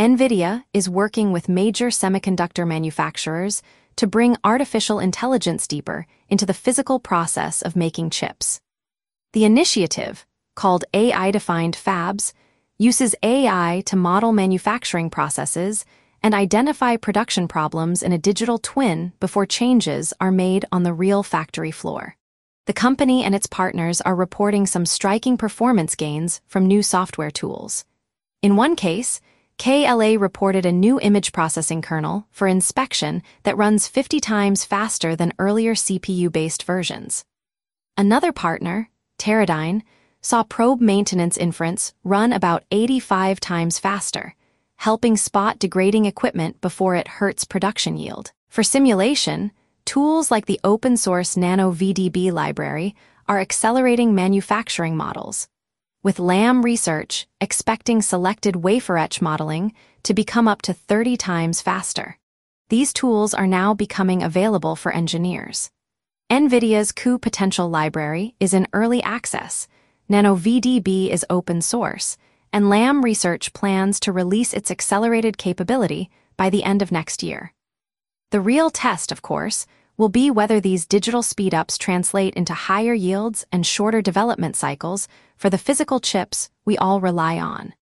NVIDIA is working with major semiconductor manufacturers to bring artificial intelligence deeper into the physical process of making chips. The initiative, called AI-Defined Fabs, uses AI to model manufacturing processes and identify production problems in a digital twin before changes are made on the real factory floor. The company and its partners are reporting some striking performance gains from new software tools. In one case, KLA reported a new image processing kernel for inspection that runs 50 times faster than earlier CPU-based versions. Another partner, Teradyne, saw probe maintenance inference run about 85 times faster, helping spot degrading equipment before it hurts production yield. For simulation, tools like the open-source NanoVDB library are accelerating manufacturing models, with Lam Research expecting selected wafer etch modeling to become up to 30 times faster. These tools are now becoming available for engineers. NVIDIA's cuPotential library is in early access, NanoVDB is open source, and Lam Research plans to release its accelerated capability by the end of next year. The real test, of course, will be whether these digital speedups translate into higher yields and shorter development cycles for the physical chips we all rely on.